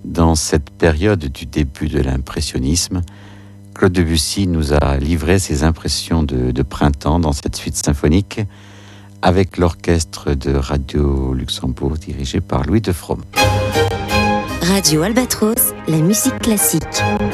Dans cette période du début de l'impressionnisme, Claude Debussy nous a livré ses impressions de printemps dans cette suite symphonique avec l'orchestre de Radio Luxembourg dirigé par Louis de Fromm. Radio Albatros, la musique classique.